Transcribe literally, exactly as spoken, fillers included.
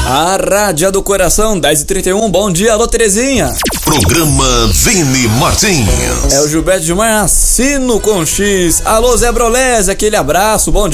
A Rádio do Coração, dez e trinta e um, bom dia, alô Terezinha. Programa Vini Martins. É o Gilberto de Manhã, assino com X. Alô Zé Brolés, aquele abraço, bom dia.